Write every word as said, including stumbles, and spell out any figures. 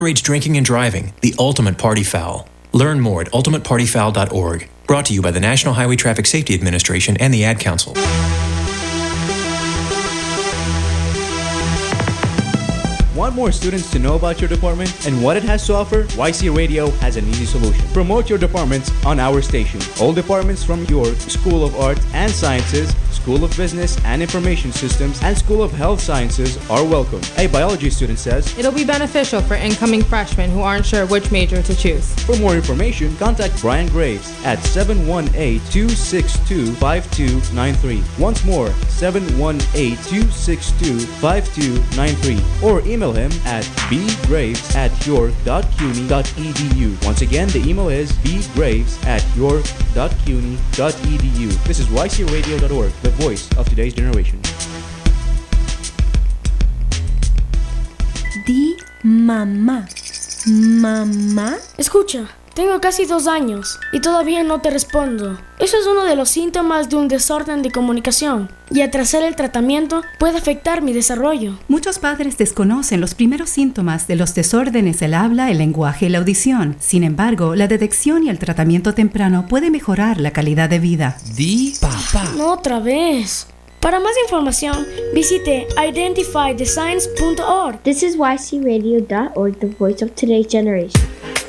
Underage drinking and driving, the ultimate party foul. Learn more at ultimate party foul dot org. Brought to you by the National Highway Traffic Safety Administration and the Ad Council. Want more students to know about your department and what it has to offer? Y C Radio has an easy solution. Promote your departments on our station. All departments from York School of Arts and Sciences, School of Business and Information Systems, and School of Health Sciences are welcome. A biology student says, it'll be beneficial for incoming freshmen who aren't sure which major to choose. For more information, contact Brian Graves at seven one eight, two six two, five two nine three. Once more, seven one eight, two six two, five two nine three. Or email him at bgraves at york dot cuny dot e d u. Once again, the email is bgraves at york dot cuny dot e d u. This is y c radio dot org, the voice of today's generation. Di mamá. Mamá. Escucha, tengo casi dos años y todavía no te respondo. Eso es uno de los síntomas de un desorden de comunicación y atrasar el tratamiento puede afectar mi desarrollo. Muchos padres desconocen los primeros síntomas de los desórdenes del habla, el lenguaje y la audición. Sin embargo, la detección y el tratamiento temprano puede mejorar la calidad de vida. Di papá. No otra vez. Para más información, visite identify the signs punto org. This is y c radio dot org, the voice of today's generation.